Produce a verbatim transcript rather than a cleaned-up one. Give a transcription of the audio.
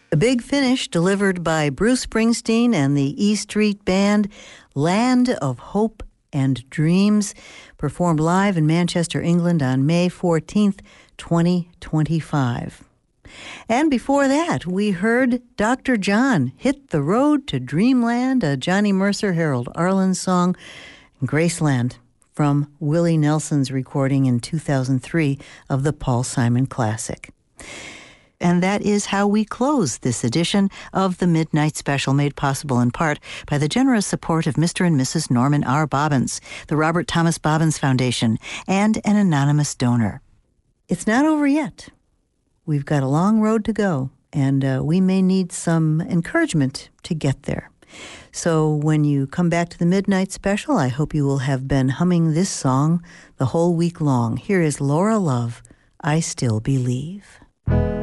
A big finish delivered by Bruce Springsteen and the E Street Band, Land of Hope and Dreams, performed live in Manchester, England on May fourteenth, twenty twenty-five. And before that, we heard Doctor John, Hit the Road to Dreamland, a Johnny Mercer, Harold Arlen song, Graceland, from Willie Nelson's recording in two thousand three of the Paul Simon Classic. And that is how we close this edition of the Midnight Special, made possible in part by the generous support of Mister and Missus Norman R. Bobbins, the Robert Thomas Bobbins Foundation, and an anonymous donor. It's not over yet. We've got a long road to go, and uh, we may need some encouragement to get there. So when you come back to the Midnight Special, I hope you will have been humming this song the whole week long. Here is Laura Love, I Still Believe.